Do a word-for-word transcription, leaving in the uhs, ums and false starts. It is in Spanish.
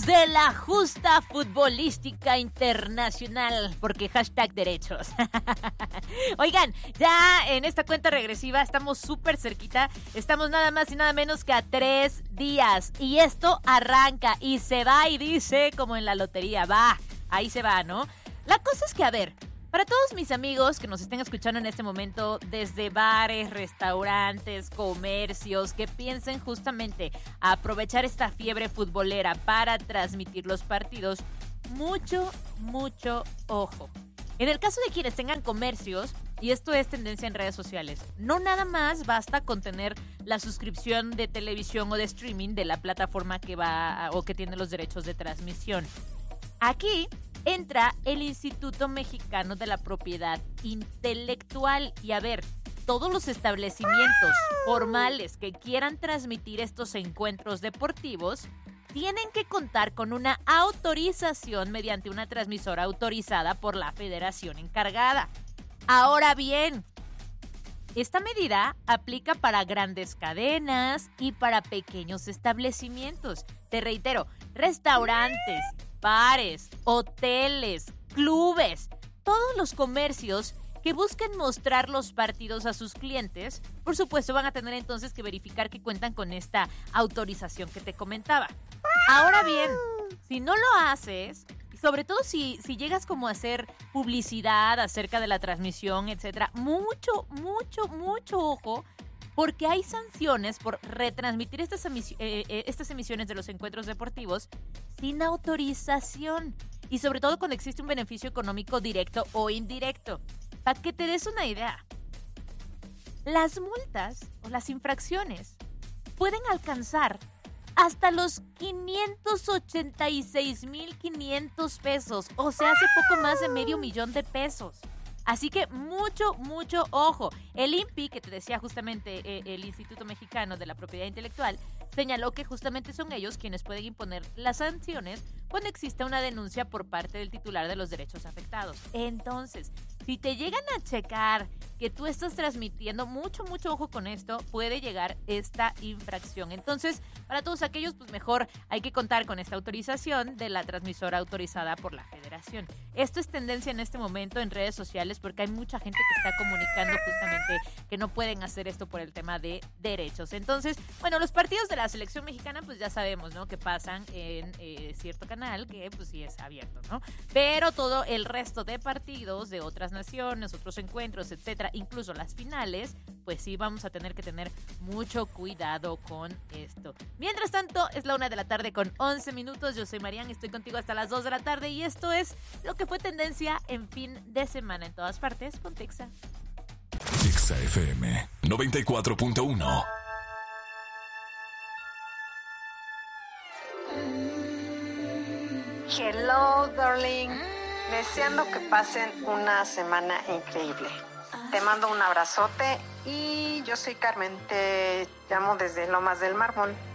Hablemos de la justa futbolística internacional, porque hashtag derechos. Oigan, ya en esta cuenta regresiva estamos súper cerquita, estamos nada más y nada menos que a tres días. Y esto arranca y se va y dice como en la lotería, va, ahí se va, ¿no? La cosa es que, a ver, para todos mis amigos que nos estén escuchando en este momento desde bares, restaurantes, comercios, que piensen justamente aprovechar esta fiebre futbolera para transmitir los partidos, mucho, mucho ojo. En el caso de quienes tengan comercios, y esto es tendencia en redes sociales, no nada más basta con tener la suscripción de televisión o de streaming de la plataforma que va o que tiene los derechos de transmisión. Aquí entra el Instituto Mexicano de la Propiedad Intelectual. Y a ver, todos los establecimientos formales que quieran transmitir estos encuentros deportivos tienen que contar con una autorización mediante una transmisora autorizada por la federación encargada. Ahora bien, esta medida aplica para grandes cadenas y para pequeños establecimientos. Te reitero, restaurantes, bares, hoteles, clubes, todos los comercios que busquen mostrar los partidos a sus clientes, por supuesto van a tener entonces que verificar que cuentan con esta autorización que te comentaba. Ahora bien, si no lo haces, y sobre todo si, si llegas como a hacer publicidad acerca de la transmisión, etcétera, mucho, mucho, mucho ojo, porque hay sanciones por retransmitir estas, emis- eh, eh, estas emisiones de los encuentros deportivos sin autorización y sobre todo cuando existe un beneficio económico directo o indirecto. Para que te des una idea, las multas o las infracciones pueden alcanzar hasta los quinientos ochenta y seis mil quinientos pesos, o sea, hace poco más de medio millón de pesos. Así que mucho, mucho ojo. El I N P I, que te decía justamente eh, el Instituto Mexicano de la Propiedad Intelectual, señaló que justamente son ellos quienes pueden imponer las sanciones cuando exista una denuncia por parte del titular de los derechos afectados. Entonces, si te llegan a checar que tú estás transmitiendo, mucho, mucho ojo con esto, puede llegar esta infracción. Entonces, para todos aquellos, pues mejor hay que contar con esta autorización de la transmisora autorizada por la federación. Esto es tendencia en este momento en redes sociales porque hay mucha gente que está comunicando justamente que no pueden hacer esto por el tema de derechos. Entonces, bueno, los partidos de la selección mexicana, pues ya sabemos, ¿no? Que pasan en eh, cierto canal que pues sí es abierto, ¿no? Pero todo el resto de partidos de otras naciones, otros encuentros, etcétera, incluso las finales, pues sí vamos a tener que tener mucho cuidado con esto. Mientras tanto, es la una de la tarde con once minutos. Yo soy Marian, estoy contigo hasta las dos de la tarde y esto es lo que fue tendencia en fin de semana en todas partes con Texa. Texa F M noventa y cuatro punto uno. Hello, darling. Deseando que pasen una semana increíble. Te mando un abrazote y yo soy Carmen. Te llamo desde Lomas del Mármol.